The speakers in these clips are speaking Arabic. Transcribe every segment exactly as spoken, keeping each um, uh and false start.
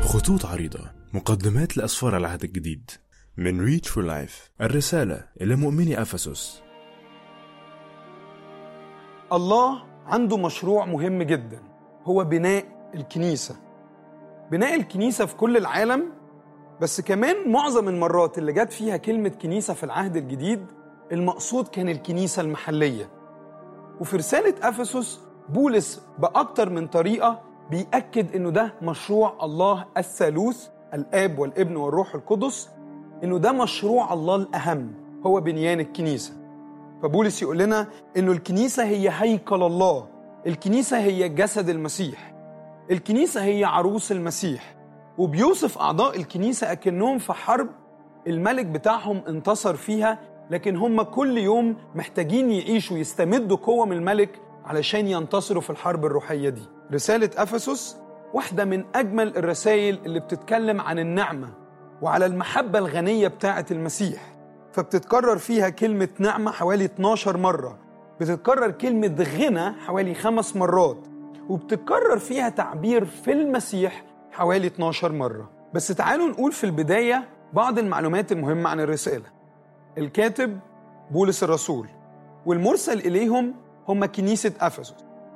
خطوط عريضة، مقدمات لأسفار العهد الجديد من ريتش فور لايف. الرسالة إلى مؤمني أفسس. الله عنده مشروع مهم جدا، هو بناء الكنيسة. بناء الكنيسة في كل العالم، بس كمان معظم المرات اللي جت فيها كلمة كنيسة في العهد الجديد المقصود كان الكنيسة المحلية. وفي رسالة أفسس بولس بأكتر من طريقة بيأكد إنه ده مشروع الله الثالوث، الآب والابن والروح القدس، إنه ده مشروع الله الأهم، هو بنيان الكنيسة. فبولس يقول لنا إنه الكنيسة هي هيكل الله، الكنيسة هي جسد المسيح، الكنيسة هي عروس المسيح. وبيوصف أعضاء الكنيسة أكنهم في حرب الملك بتاعهم انتصر فيها، لكن هم كل يوم محتاجين يعيشوا يستمدوا قوة من الملك علشان ينتصروا في الحرب الروحية دي. رسالة أفسس واحدة من أجمل الرسائل اللي بتتكلم عن النعمة وعلى المحبة الغنية بتاعة المسيح، فبتتكرر فيها كلمة نعمة حوالي اتناشر مرة، بتتكرر كلمة غنى حوالي خمس مرات، وبتتكرر فيها تعبير في المسيح حوالي اتناشر مرة. بس تعالوا نقول في البداية بعض المعلومات المهمة عن الرسالة. الكاتب بولس الرسول، والمرسل إليهم هم كنيسة أفسس.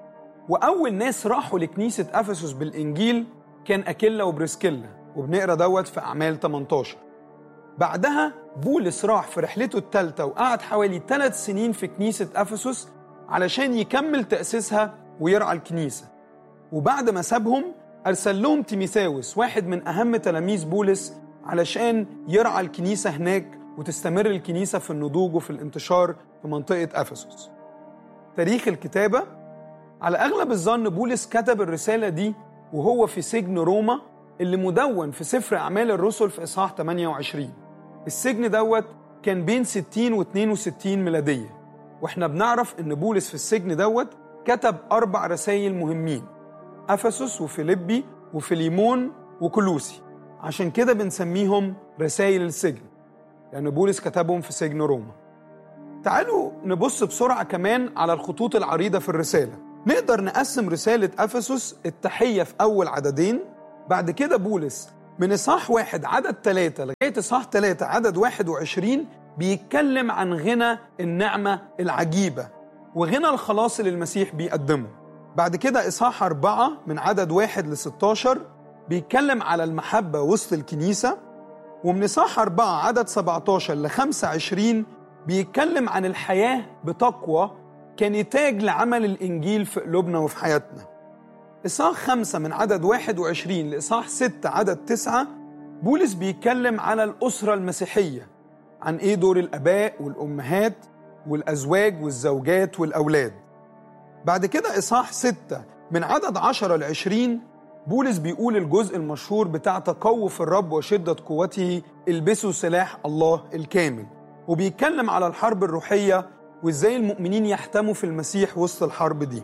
وأول ناس راحوا لكنيسة أفسس بالإنجيل كان أكيلا وبريسكيلا، وبنقرأ دوت في أعمال ثمانية عشر. بعدها بولس راح في رحلته الثالثة وقعد حوالي ثلاث سنين في كنيسة أفسس علشان يكمل تأسيسها ويرعى الكنيسة. وبعد ما سابهم أرسل لهم تيموثاوس، واحد من أهم تلاميذ بولس، علشان يرعى الكنيسة هناك وتستمر الكنيسة في النضوج وفي الانتشار في منطقة أفسس. تاريخ الكتابة، على أغلب الظن بولس كتب الرسالة دي وهو في سجن روما اللي مدون في سفر أعمال الرسل في إصحاح ثمانية وعشرين. السجن دوت كان بين ستين و اتنين وستين ميلادية، وإحنا بنعرف إن بولس في السجن دوت كتب أربع رسائل مهمين: أفسس وفيليبي وفيليمون وكولوسي. عشان كده بنسميهم رسائل السجن، لأن بولس كتبهم في سجن روما. تعالوا نبص بسرعة كمان على الخطوط العريضة في الرسالة. نقدر نقسم رسالة أفسس التحية في أول عددين، بعد كده بولس من إصحاح واحد عدد ثلاثة لغاية إصحاح ثلاثة عدد واحد وعشرين بيتكلم عن غنى النعمة العجيبة وغنى الخلاص اللي المسيح بيقدمه. بعد كده إصحاح أربعة من عدد واحد لستاشر بيتكلم على المحبة وسط الكنيسة. ومن إصحاح أربعة عدد سبعتاشر لخمسة وعشرين بيتكلم عن الحياة بتقوى كنتاج لعمل الإنجيل في قلوبنا وفي حياتنا. إصحاح خمسة من عدد واحد وعشرين لإصحاح ستة عدد تسعة بولس بيتكلم على الأسرة المسيحية، عن إيه دور الآباء والأمهات والأزواج والزوجات والأولاد. بعد كده إصحاح ستة من عدد عشرة لعشرين بولس بيقول الجزء المشهور بتاع تقووا في الرب وشدة قوته البسوا سلاح الله الكامل، وبيتكلم على الحرب الروحية وإزاي المؤمنين يحتموا في المسيح وسط الحرب دي.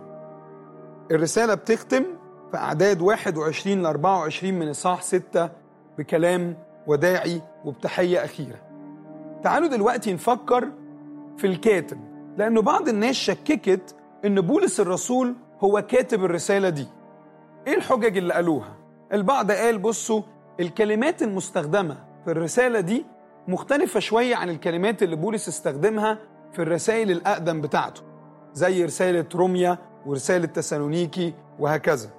الرسالة بتختم في أعداد واحد وعشرين لأربعة وعشرين من إصحاح ستة بكلام وداعي وبتحية أخيرة. تعالوا دلوقتي نفكر في الكاتب، لأنه بعض الناس شككت إن بولس الرسول هو كاتب الرسالة دي. إيه الحجج اللي قالوها؟ البعض قال بصوا الكلمات المستخدمة في الرسالة دي مختلفة شوية عن الكلمات اللي بولس استخدمها في الرسائل الأقدم بتاعته، زي رسالة روميا ورسالة تسالونيكي وهكذا.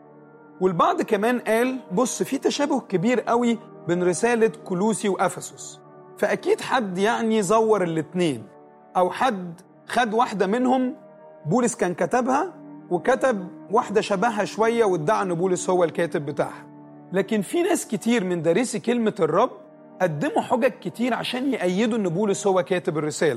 والبعض كمان قال بص في تشابه كبير قوي بين رسالة كولوسي وأفسس، فأكيد حد يعني زور الاتنين، أو حد خد واحدة منهم بولس كان كتبها وكتب واحدة شبهها شوية وادعى أن بولس هو الكاتب بتاعها. لكن في ناس كتير من دارسي كلمة الرب قدموا حجج كتير عشان يأيدوا أن بولس هو كاتب الرسالة.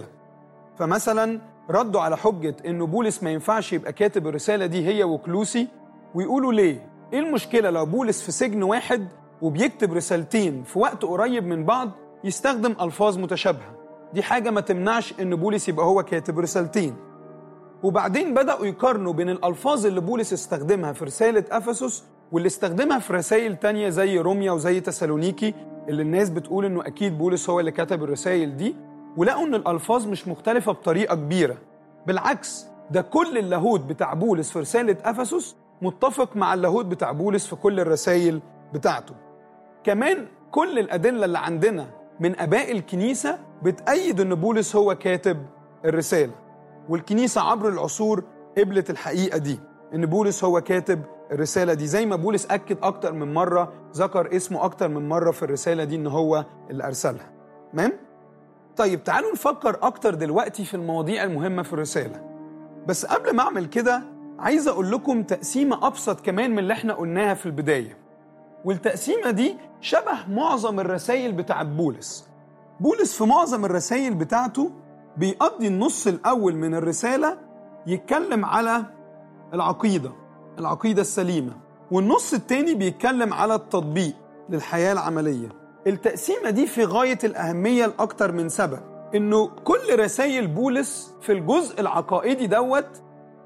فمثلا ردوا على حجة أن بولس ما ينفعش يبقى كاتب الرسالة دي هي وكلوسي، ويقولوا ليه؟ إيه المشكلة لو بولس في سجن واحد وبيكتب رسالتين في وقت قريب من بعض يستخدم ألفاظ متشابهة؟ دي حاجة ما تمنعش أن بولس يبقى هو كاتب رسالتين. وبعدين بدأوا يقارنوا بين الألفاظ اللي بولس استخدمها في رسالة أفسس واللي استخدمها في رسائل تانية زي روميا وزي تسالونيكي، اللي الناس بتقول إنه أكيد بولس هو اللي كتب الرسائل دي، ولقوا إن الألفاظ مش مختلفة بطريقة كبيرة. بالعكس، ده كل اللاهوت بتاع بولس في رسالة أفسس متفق مع اللاهوت بتاع بولس في كل الرسائل بتاعته. كمان كل الأدلة اللي عندنا من آباء الكنيسة بتأيد أن بولس هو كاتب الرسالة، والكنيسة عبر العصور قبلت الحقيقة دي، أن بولس هو كاتب الرسالة دي، زي ما بولس أكد أكتر من مرة، ذكر اسمه أكتر من مرة في الرسالة دي أنه هو اللي أرسلها. تمام؟ طيب تعالوا نفكر أكتر دلوقتي في المواضيع المهمة في الرسالة. بس قبل ما أعمل كده عايز أقول لكم تقسيمة أبسط كمان من اللي احنا قلناها في البداية، والتقسيمة دي شبه معظم الرسائل بتاعت بولس. بولس في معظم الرسائل بتاعته بيقضي النص الأول من الرسالة يتكلم على العقيدة العقيدة السليمة، والنص التاني بيتكلم على التطبيق للحياة العملية. التقسيمة دي في غاية الأهمية لأكتر من سبب، إنه كل رسائل بولس في الجزء العقائدي دوت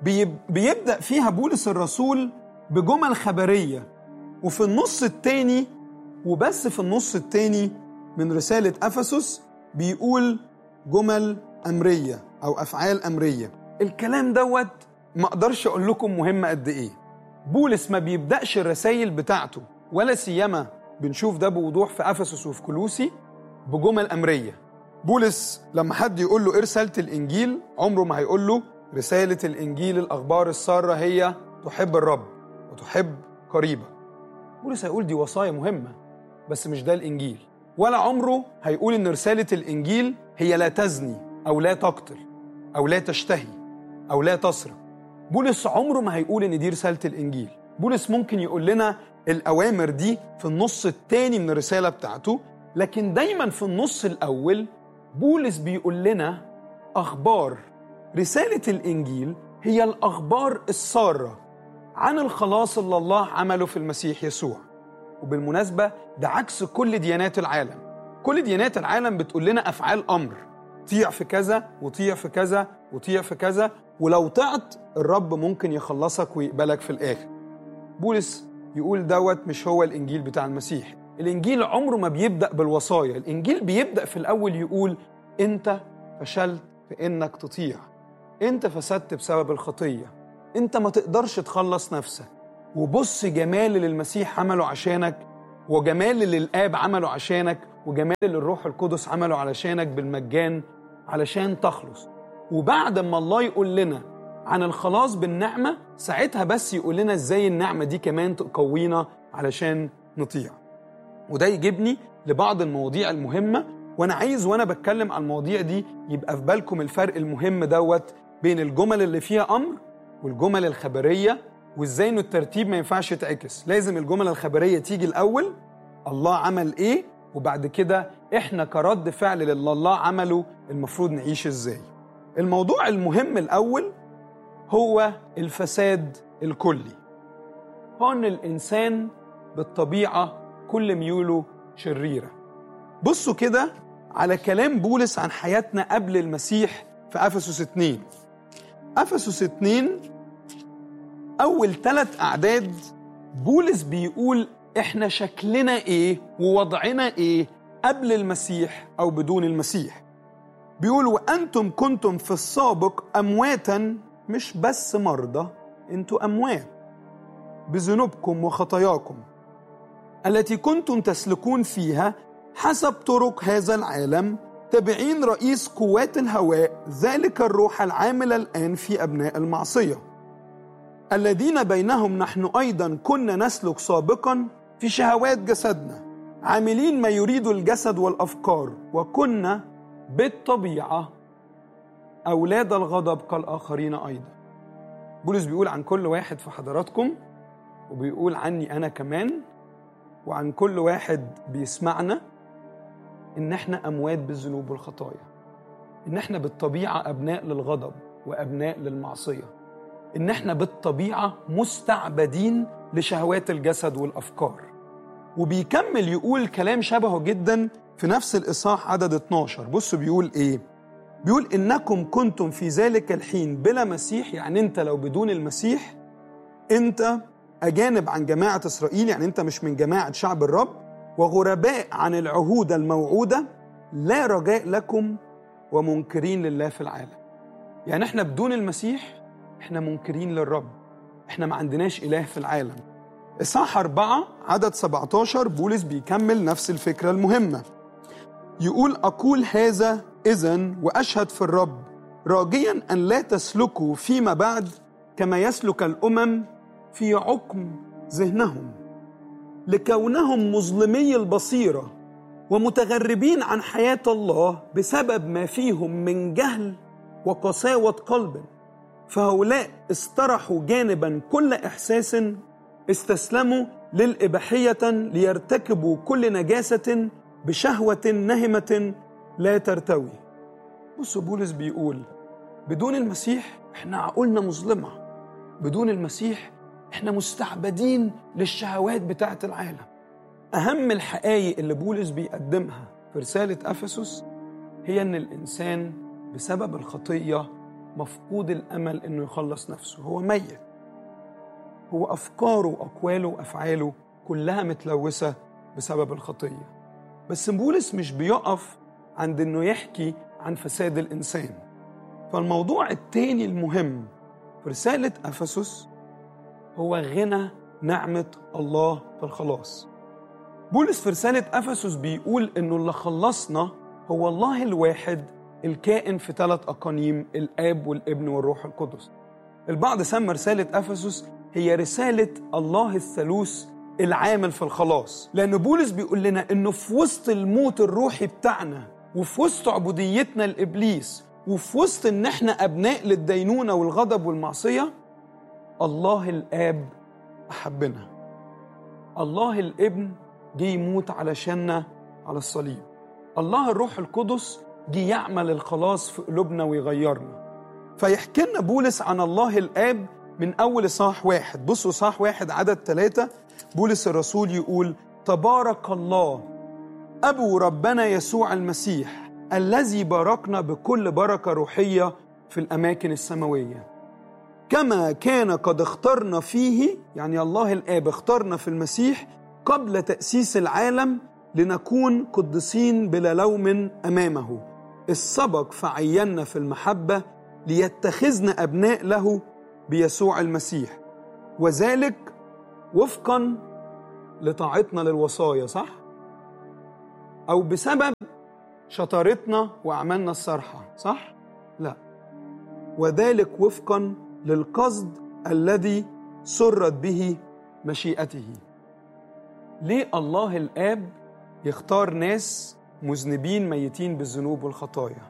بيبدأ فيها بولس الرسول بجمل خبرية، وفي النص التاني وبس في النص التاني من رسالة أفسس بيقول جمل أمرية أو أفعال أمرية. الكلام دوت ما أقدرش أقول لكم مهم قد إيه. بولس ما بيبدأش الرسائل بتاعته، ولا سيما بنشوف ده بوضوح في أفسس وفي كولوسي، بجمل أمرية. بولس لما حد يقول له إيه رسالة الإنجيل عمره ما هيقول له رسالة الإنجيل الأخبار السارة هي تحب الرب وتحب قريبك. بولس هيقول دي وصايا مهمة بس مش ده الإنجيل. ولا عمره هيقول إن رسالة الإنجيل هي لا تزني أو لا تقتل أو لا تشتهي أو لا تسرق. بولس عمره ما هيقول إن دي رسالة الإنجيل. بولس ممكن يقول لنا الأوامر دي في النص التاني من الرسالة بتاعته، لكن دايما في النص الأول بولس بيقول لنا أخبار. رسالة الإنجيل هي الأخبار السارة عن الخلاص اللي الله عمله في المسيح يسوع. وبالمناسبة ده عكس كل ديانات العالم. كل ديانات العالم بتقول لنا أفعال أمر، طيع في كذا وطيع في كذا وطيع في كذا، ولو طعت الرب ممكن يخلصك ويقبلك في الآخر. بولس يقول دوت مش هو الإنجيل بتاع المسيح. الإنجيل عمره ما بيبدأ بالوصايا. الإنجيل بيبدأ في الأول يقول أنت فشلت في إنك تطيع، أنت فسدت بسبب الخطية، أنت ما تقدرش تخلص نفسك، وبص جمال اللي المسيح عمله عشانك، وجمال اللي الآب عمله عشانك، وجمال اللي الروح القدس عمله علشانك بالمجان علشان تخلص. وبعد ما الله يقول لنا عن الخلاص بالنعمة، ساعتها بس يقول لنا ازاي النعمة دي كمان تقوينا علشان نطيع. وده يجيبني لبعض المواضيع المهمة، وانا عايز وانا بتكلم عن المواضيع دي يبقى في بالكم الفرق المهم دوت بين الجمل اللي فيها أمر والجمل الخبرية، وازاي انه الترتيب ما ينفعش يتعكس. لازم الجمل الخبرية تيجي الأول، الله عمل ايه، وبعد كده احنا كرد فعل للي الله عمله المفروض نعيش ازاي. الموضوع المهم الأول هو الفساد الكلي. هو ان الإنسان بالطبيعة كل ميوله شريرة. بصوا كده على كلام بولس عن حياتنا قبل المسيح في أفسس اتنين. أفسس اتنين أول ثلاث أعداد بولس بيقول إحنا شكلنا إيه ووضعنا إيه قبل المسيح أو بدون المسيح. بيقول وأنتم كنتم في السابق أمواتا، مش بس مرضى، أنتوا أموات بذنوبكم وخطاياكم التي كنتم تسلكون فيها حسب طرق هذا العالم، تابعين رئيس قوات الهواء، ذلك الروح العامل الآن في أبناء المعصية، الذين بينهم نحن أيضا كنا نسلك سابقا في شهوات جسدنا، عاملين ما يريد الجسد والأفكار، وكنا بالطبيعة أولاد الغضب كالآخرين أيضا. بولس بيقول عن كل واحد في حضراتكم، وبيقول عني أنا كمان، وعن كل واحد بيسمعنا، إن إحنا أموات بالذنوب والخطايا، إن إحنا بالطبيعة أبناء للغضب وأبناء للمعصية، إن إحنا بالطبيعة مستعبدين لشهوات الجسد والأفكار. وبيكمل يقول كلام شبهه جدا في نفس الإصحاح عدد اتناشر. بصوا بيقول إيه؟ بيقول إنكم كنتم في ذلك الحين بلا مسيح، يعني أنت لو بدون المسيح أنت أجانب عن جماعة إسرائيل، يعني أنت مش من جماعة شعب الرب، وغرباء عن العهود الموعودة، لا رجاء لكم ومنكرين لله في العالم. يعني احنا بدون المسيح احنا منكرين للرب، احنا ما عندناش إله في العالم. إصحاح أربعة عدد سبعة عشر بولس بيكمل نفس الفكرة المهمة. يقول: أقول هذا إذن وأشهد في الرب راجيا أن لا تسلكوا فيما بعد كما يسلك الأمم في عقم ذهنهم، لكونهم مظلمي البصيرة ومتغربين عن حياة الله بسبب ما فيهم من جهل وقساوة قلب، فهؤلاء استرحوا جانبا كل إحساس، استسلموا للإباحية ليرتكبوا كل نجاسة بشهوة نهمة لا ترتوي. بصوا بولس بيقول بدون المسيح احنا عقولنا مظلمة، بدون المسيح احنا مستعبدين للشهوات بتاعة العالم. أهم الحقائق اللي بولس بيقدمها في رسالة أفسس هي أن الإنسان بسبب الخطية مفقود الأمل أنه يخلص نفسه، هو ميت، هو أفكاره وأقواله وأفعاله كلها متلوثة بسبب الخطية. بس بولس مش بيقف عند أنه يحكي عن فساد الإنسان. فالموضوع التاني المهم في رسالة أفسس هو غنى نعمة الله في الخلاص. بولس في رسالة أفسس بيقول إنه اللي خلصنا هو الله الواحد الكائن في ثلاث أقانيم، الآب والابن والروح القدس. البعض سمى رسالة أفسس هي رسالة الله الثالوث العامل في الخلاص، لأن بولس بيقول لنا إنه في وسط الموت الروحي بتاعنا، وفي وسط عبوديتنا لإبليس، وفي وسط إن إحنا أبناء للدينونة والغضب والمعصية، الله الآب أحبنا، الله الابن جه يموت علشاننا على الصليب، الله الروح القدس جه يعمل الخلاص في قلوبنا ويغيرنا. فيحكي لنا بولس عن الله الآب من أول إصحاح واحد. بصوا إصحاح واحد عدد ثلاثة، بولس الرسول يقول: تبارك الله أبو ربنا يسوع المسيح الذي باركنا بكل بركة روحية في الأماكن السماوية، كما كان قد اخترنا فيه، يعني الله الآب اخترنا في المسيح قبل تأسيس العالم لنكون قدسين بلا لوم أمامه، السبق فعينا في المحبة ليتخذنا أبناء له بيسوع المسيح، وذلك وفقا لطاعتنا للوصايا، صح؟ أو بسبب شطارتنا وأعمالنا الصالحة، صح؟ لا، وذلك وفقا للقصد الذي سرت به مشيئته. ليه الله الآب يختار ناس مذنبين ميتين بالذنوب والخطايا؟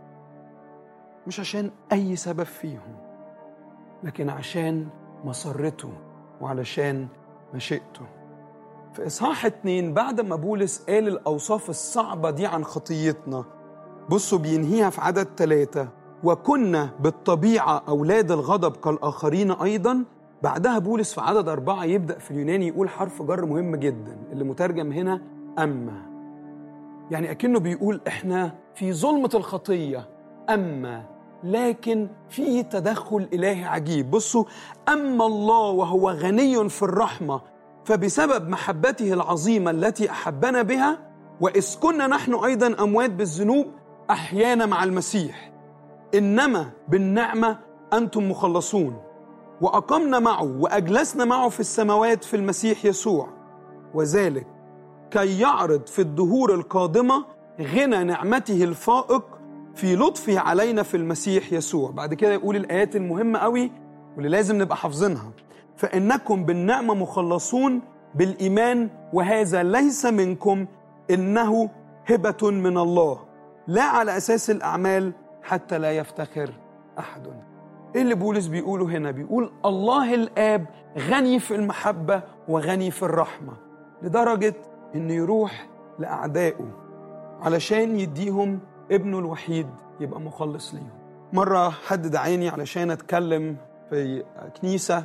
مش عشان أي سبب فيهم، لكن عشان مسرته وعلشان مشيئته. في إصحاح اتنين بعد ما بولس قال الأوصاف الصعبة دي عن خطيتنا، بصوا بينهيها في عدد ثلاثة: وكنا بالطبيعة أولاد الغضب كالآخرين أيضا. بعدها بولس في عدد أربعة يبدأ في اليوناني يقول حرف جر مهم جدا اللي مترجم هنا أما، يعني أكنه بيقول إحنا في ظلمة الخطية، أما لكن في تدخل إلهي عجيب. بصوا: أما الله وهو غني في الرحمة فبسبب محبته العظيمة التي أحبنا بها، وإذ كنا نحن أيضا أموات بالذنوب أحيانا مع المسيح، إنما بالنعمة أنتم مخلصون، وأقمنا معه وأجلسنا معه في السماوات في المسيح يسوع، وذلك كي يعرض في الدهور القادمة غنى نعمته الفائق في لطفه علينا في المسيح يسوع. بعد كده يقول الآيات المهمة قوي واللي لازم نبقى حافظينها: فإنكم بالنعمة مخلصون بالإيمان، وهذا ليس منكم، إنه هبة من الله، لا على أساس الأعمال، حتى لا يفتخر أحد. إيه اللي بولس بيقوله هنا؟ بيقول الله الآب غني في المحبة وغني في الرحمة، لدرجة إنه يروح لأعدائه علشان يديهم ابنه الوحيد يبقى مخلص ليهم. مرة حد دعاني علشان أتكلم في كنيسة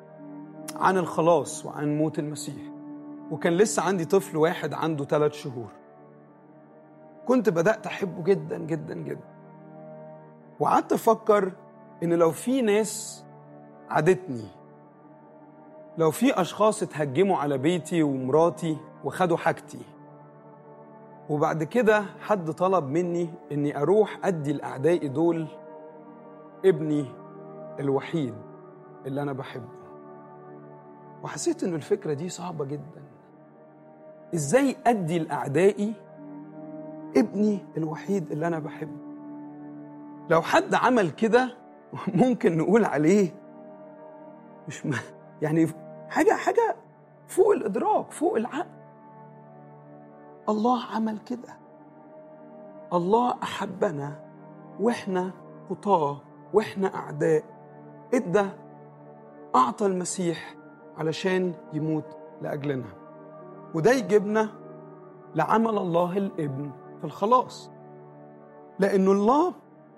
عن الخلاص وعن موت المسيح، وكان لسه عندي طفل واحد عنده ثلاث شهور. كنت بدأت أحبه جدا جدا جدا، وقعدت أفكر إن لو في ناس عادتني، لو في أشخاص اتهجموا على بيتي ومراتي وخدوا حاجتي، وبعد كده حد طلب مني إني أروح أدي الأعداء دول ابني الوحيد اللي أنا بحبه، وحسيت إنه الفكرة دي صعبة جدا. إزاي أدي لأعدائي ابني الوحيد اللي أنا بحبه؟ لو حد عمل كده ممكن نقول عليه مش م... يعني حاجة حاجة فوق الإدراك، فوق العقل. الله عمل كده. الله أحبنا وإحنا خطاة وإحنا أعداء، إدى أعطى المسيح علشان يموت لأجلنا. وده يجيبنا لعمل الله الابن في الخلاص، لأنه الله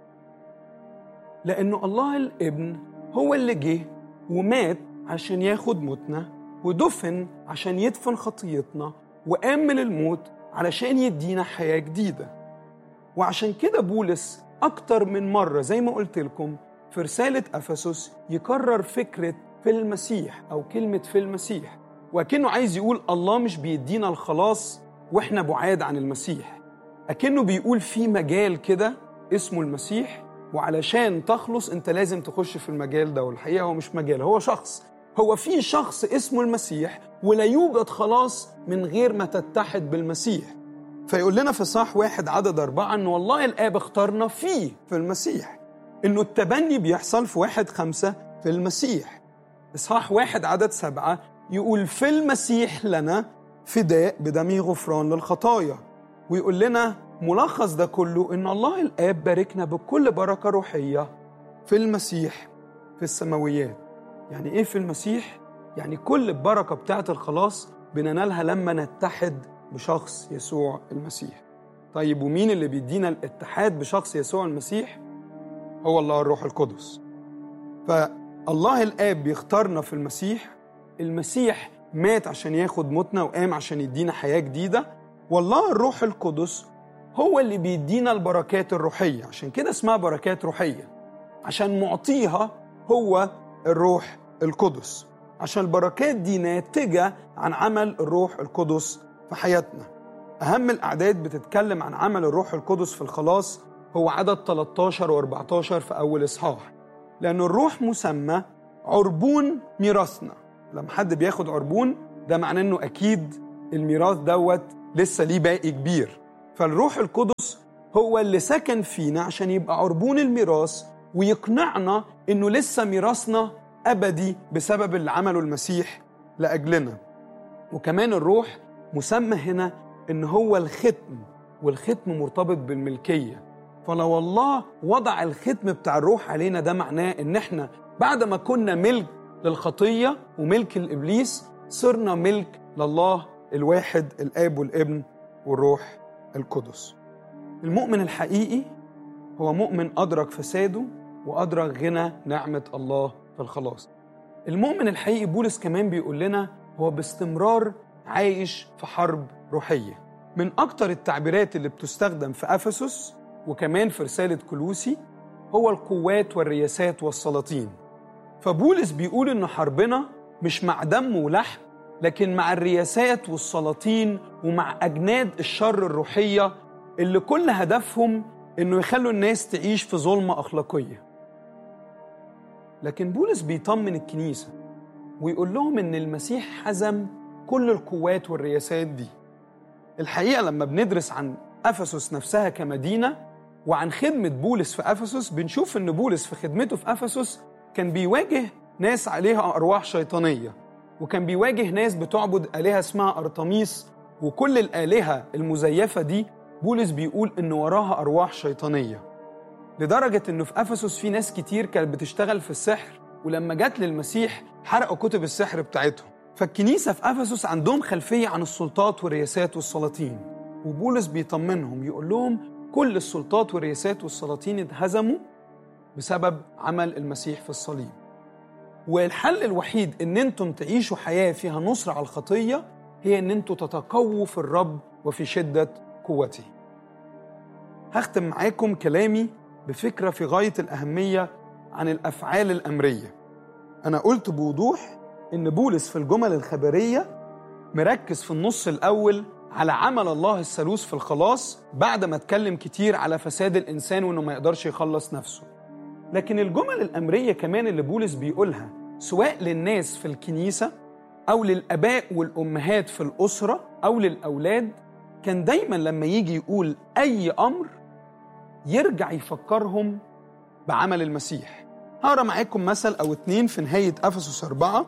لأنه الله الابن هو اللي جه ومات عشان ياخد موتنا، ودفن عشان يدفن خطيتنا، وقام من الموت علشان يدينا حياة جديدة. وعشان كده بولس أكتر من مرة زي ما قلت لكم في رسالة أفسس يكرر فكرة في المسيح أو كلمة في المسيح، وكأنه عايز يقول الله مش بيدينا الخلاص وإحنا بعاد عن المسيح، أكنه بيقول في مجال كده اسمه المسيح، وعلشان تخلص أنت لازم تخش في المجال ده. والحقيقة هو مش مجال، هو شخص. هو في شخص اسمه المسيح، ولا يوجد خلاص من غير ما تتحد بالمسيح. فيقول لنا في صح واحد عدد أربعة أنه والله الآب اختارنا فيه في المسيح، أنه التبني بيحصل في واحد خمسة في المسيح. إصحاح واحد عدد سبعة يقول في المسيح لنا فداء بدمه غفران للخطايا. ويقول لنا ملخص ده كله إن الله الآب باركنا بكل بركة روحية في المسيح في السماويات. يعني إيه في المسيح؟ يعني كل البركة بتاعة الخلاص بننالها لما نتحد بشخص يسوع المسيح. طيب ومين اللي بيدينا الاتحاد بشخص يسوع المسيح؟ هو الله الروح القدس. فالله الآب بيختارنا في المسيح، المسيح مات عشان ياخد موتنا وقام عشان يدينا حياة جديدة، والله الروح القدس هو اللي بيدينا البركات الروحية. عشان كده اسمها بركات روحية، عشان معطيها هو الروح القدس، عشان البركات دي ناتجة عن عمل الروح القدس في حياتنا. أهم الأعداد بتتكلم عن عمل الروح القدس في الخلاص هو عدد ثلاثة عشر وأربعة عشر في أول إصحاح، لأن الروح مسمى عربون ميراثنا. لما حد بياخد عربون ده معناه أنه أكيد الميراث دوت لسه ليه باقي كبير. فالروح القدس هو اللي سكن فينا عشان يبقى عربون الميراث، ويقنعنا أنه لسه ميراثنا أبدي بسبب اللي عمله المسيح لأجلنا. وكمان الروح مسمى هنا إن هو الختم، والختم مرتبط بالملكية. فلو الله وضع الختم بتاع الروح علينا ده معناه إن إحنا بعد ما كنا ملك للخطية وملك الإبليس صرنا ملك لله الواحد الآب والابن والروح القدس. المؤمن الحقيقي هو مؤمن أدرك فساده وأدرك غنى نعمة الله في الخلاص. المؤمن الحقيقي بولس كمان بيقول لنا هو باستمرار عايش في حرب روحية. من أكتر التعبيرات اللي بتستخدم في أفسس وكمان في رسالة كولوسي هو القوات والرياسات والسلاطين. فبولس بيقول إن حربنا مش مع دم ولحم، لكن مع الرياسات والسلاطين ومع أجناد الشر الروحية اللي كل هدفهم إنه يخلوا الناس تعيش في ظلمة أخلاقية. لكن بولس بيطمن الكنيسة ويقول لهم إن المسيح حزم كل القوات والرياسات دي. الحقيقة لما بندرس عن أفسس نفسها كمدينة وعن خدمة بولس في أفسس، بنشوف إن بولس في خدمته في أفسس كان بيواجه ناس عليها أرواح شيطانية، وكان بيواجه ناس بتعبد آلهة اسمها أرطميس، وكل الآلهة المزيفة دي بولس بيقول إن وراها أرواح شيطانية، لدرجة إنه في أفسس في ناس كتير كانت بتشتغل في السحر، ولما جات للمسيح حرقوا كتب السحر بتاعتهم. فالكنيسة في أفسس عندهم خلفية عن السلطات والرياسات والسلاطين، وبولس بيطمنهم يقول لهم كل السلطات والرياسات والسلاطين اتهزموا بسبب عمل المسيح في الصليب، والحل الوحيد إن أنتم تعيشوا حياة فيها نصر على الخطية هي إن أنتم تتقووا في الرب وفي شدة قوته. هختم معاكم كلامي بفكرة في غاية الأهمية عن الأفعال الأمرية. أنا قلت بوضوح إن بولس في الجمل الخبرية مركز في النص الأول على عمل الله الثالوث في الخلاص بعد ما اتكلم كتير على فساد الإنسان وإنه ما يقدرش يخلص نفسه. لكن الجمل الأمرية كمان اللي بولس بيقولها سواء للناس في الكنيسة أو للآباء والأمهات في الأسرة أو للأولاد، كان دايما لما يجي يقول أي أمر يرجع يفكرهم بعمل المسيح. هقرأ معاكم مثل أو اتنين في نهاية أفسس أربعة.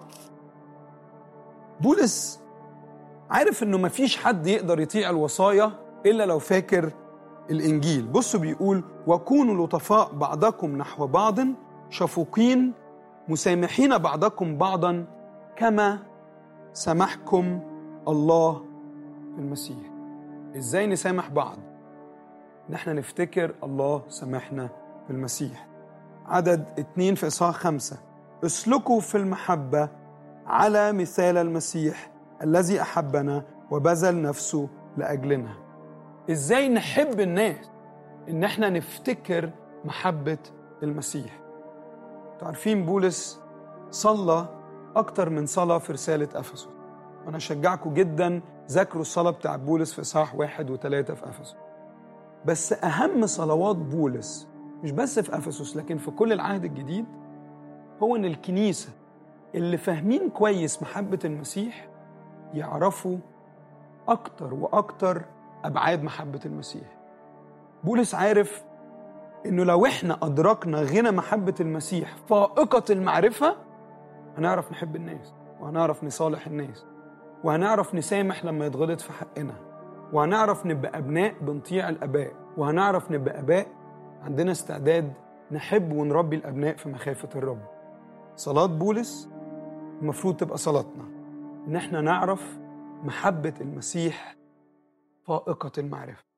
بولس عارف إنه مفيش حد يقدر يطيع الوصايا إلا لو فاكر الإنجيل. بصوا بيقول: وكونوا لطفاء بعضكم نحو بعض، شفوقين، مسامحين بعضكم بعضا كما سمحكم الله في المسيح. إزاي نسامح بعض؟ نحن نفتكر الله سامحنا في المسيح. عدد اتنين في إصحاح خمسة: اسلكوا في المحبة على مثال المسيح الذي أحبنا وبذل نفسه لأجلنا. إزاي نحب الناس؟ إن احنا نفتكر محبة المسيح. تعرفين بولس صلى أكتر من صلاة في رسالة أفسس، وأنا أشجعكم جدا ذاكروا الصلاة بتاع بولس في إصحاح واحد وثلاثة في أفسس. بس أهم صلوات بولس مش بس في أفسس لكن في كل العهد الجديد هو إن الكنيسة اللي فاهمين كويس محبة المسيح يعرفوا أكتر وأكتر أبعاد محبة المسيح. بولس عارف إنه لو إحنا أدركنا غنى محبة المسيح فائقة المعرفة هنعرف نحب الناس، وهنعرف نصالح الناس، وهنعرف نسامح لما يتغلط في حقنا، وهنعرف نبقى أبناء بنطيع الآباء، وهنعرف نبقى آباء عندنا استعداد نحب ونربي الأبناء في مخافة الرب. صلاة بولس المفروض تبقى صلاتنا، إن إحنا نعرف محبة المسيح فائقة المعرفة.